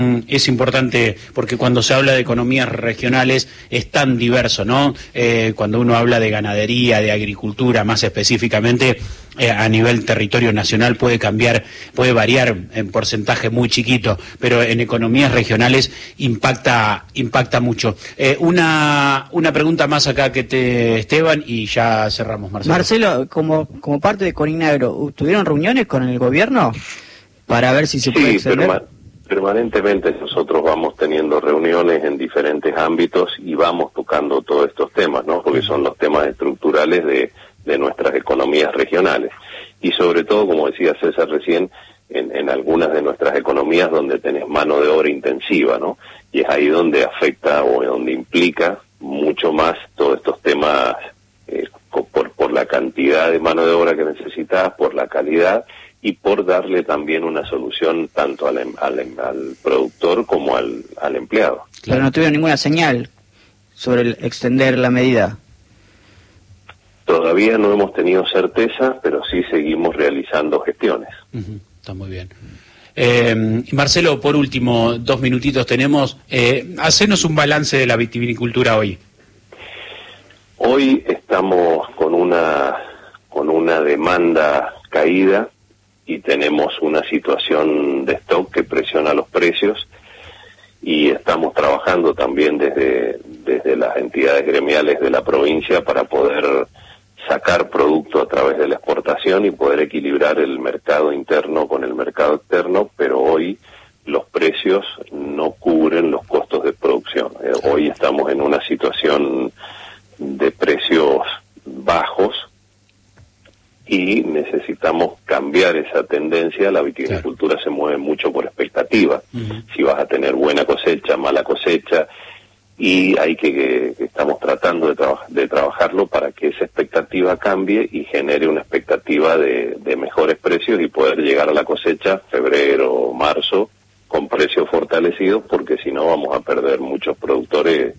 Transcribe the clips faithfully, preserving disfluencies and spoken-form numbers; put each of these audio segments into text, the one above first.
Es importante porque cuando se habla de economías regionales es tan diverso, ¿no? Eh, cuando uno habla de ganadería, de agricultura, más específicamente eh, a nivel territorio nacional puede cambiar, puede variar en porcentaje muy chiquito, pero en economías regionales impacta impacta mucho. Eh, una una pregunta más acá que te Esteban y ya cerramos, Marcelo. Marcelo, como como parte de Coninagro, ¿tuvieron reuniones con el gobierno para ver si se sí, puede extender? Perma permanentemente nosotros vamos teniendo reuniones en diferentes ámbitos y vamos tocando todos estos temas, ¿no? Porque son los temas estructurales de, de nuestras economías regionales. Y sobre todo, como decía César recién, en, en algunas de nuestras economías donde tenés mano de obra intensiva, ¿no? Y es ahí donde afecta o donde implica mucho más todos estos temas eh, por, por la cantidad de mano de obra que necesitas, por la calidad y por darle también una solución tanto al, al, al productor como al, al empleado. Pero no tuvieron ninguna señal sobre el extender la medida. Todavía no hemos tenido certeza, pero sí seguimos realizando gestiones. Uh-huh. Está muy bien. Eh, Marcelo, por último, dos minutitos tenemos. Eh, hacenos un balance de la vitivinicultura hoy. Hoy estamos con una con una demanda caída y tenemos una situación de stock que presiona los precios y estamos trabajando también desde desde las entidades gremiales de la provincia para poder sacar producto a través de la exportación y poder equilibrar el mercado interno con el mercado externo, pero hoy los precios no cubren los costos de producción. Eh, hoy estamos en una situación de precios bajos y necesitamos cambiar esa tendencia. La vitivinicultura claro. se mueve mucho por expectativa. Uh-huh. Si vas a tener buena cosecha, mala cosecha, y hay que, que, que estamos tratando de, traba, de trabajarlo para que esa expectativa cambie y genere una expectativa de, de mejores precios y poder llegar a la cosecha febrero o marzo con precios fortalecidos, porque si no vamos a perder muchos productores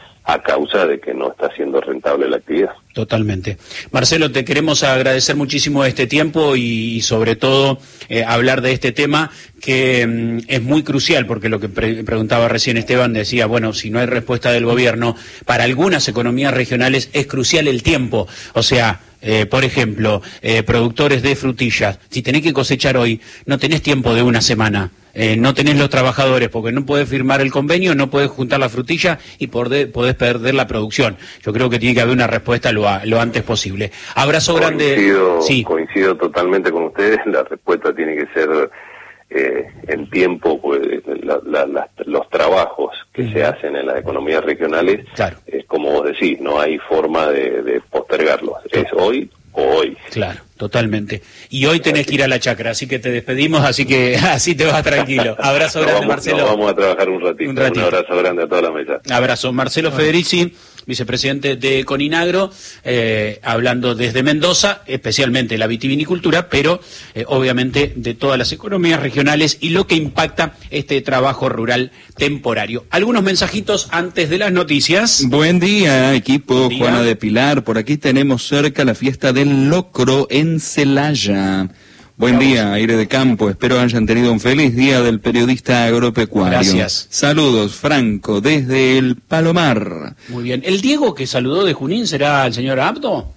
a causa de que no está siendo rentable la actividad. Totalmente. Marcelo, te queremos agradecer muchísimo este tiempo y, y sobre todo eh, hablar de este tema que mm, es muy crucial, porque lo que pre preguntaba recién Esteban decía, bueno, si no hay respuesta del gobierno, para algunas economías regionales es crucial el tiempo. O sea, eh, por ejemplo, eh, productores de frutillas, si tenés que cosechar hoy, no tenés tiempo de una semana. Eh, no tenés los trabajadores porque no podés firmar el convenio, no podés juntar la frutilla y podés, podés perder la producción. Yo creo que tiene que haber una respuesta lo, a, lo antes posible. Abrazo grande. Coincido, sí. coincido totalmente con ustedes. La respuesta tiene que ser eh, en tiempo, pues, la, la, la, los trabajos que uh-huh. se hacen en las economías regionales, claro. es como vos decís, no hay forma de, de postergarlos. Claro. Es hoy o hoy. Claro. Totalmente. Y hoy tenés que ir a la chacra, así que te despedimos, así que así te vas tranquilo. Abrazo grande, vamos, Marcelo. Vamos a trabajar un ratito. un ratito. Un abrazo grande a toda la mesa. Abrazo. Marcelo Federici, vicepresidente de Coninagro, eh, hablando desde Mendoza, especialmente la vitivinicultura, pero eh, obviamente de todas las economías regionales y lo que impacta este trabajo rural temporario. Algunos mensajitos antes de las noticias. Buen día, equipo. Buen día. Juana de Pilar. Por aquí tenemos cerca la fiesta del locro en Celaya. Buen día, Aire de Campo. Espero hayan tenido un feliz día del periodista agropecuario. Gracias. Saludos, Franco, desde el Palomar. Muy bien. ¿El Diego que saludó de Junín será el señor Abdo?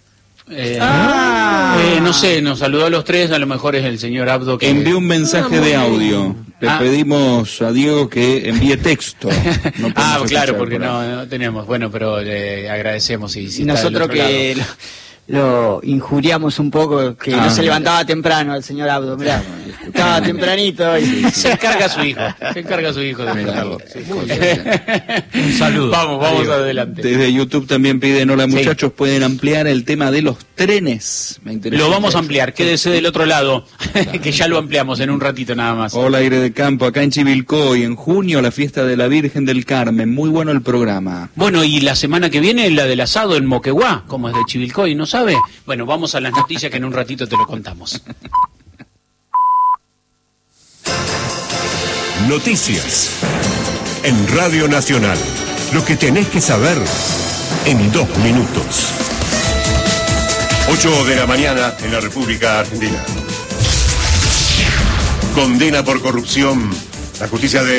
Eh, ah. eh, no sé, nos saludó a los tres, a lo mejor es el señor Abdo que... Envió un mensaje ah, de audio. Le ah. pedimos a Diego que envíe texto. No ah, claro, porque por no, no tenemos. Bueno, pero le agradecemos. Y si y nosotros que... Lo... lo injuriamos un poco, que ah, no se levantaba temprano el señor Abdo, mirá, estaba tempranito hoy. Se encarga su hijo, se encarga su hijo de mirarlo. Sí, un saludo. Vamos, vamos Adiós. adelante. Desde YouTube también piden, hola muchachos, sí. pueden ampliar el tema de los trenes. Me interesa. Lo vamos a ampliar, quédese del otro lado, que ya lo ampliamos en un ratito nada más. Hola, Aire de Campo, acá en Chivilcoy, en junio la fiesta de la Virgen del Carmen, muy bueno el programa. Bueno, y la semana que viene la del asado en Moquegua, como es de Chivilcoy, ¿no sabe? Bueno, vamos a las noticias que en un ratito te lo contamos. Noticias en Radio Nacional. Lo que tenés que saber en dos minutos. ocho de la mañana en la República Argentina. Condena por corrupción La justicia de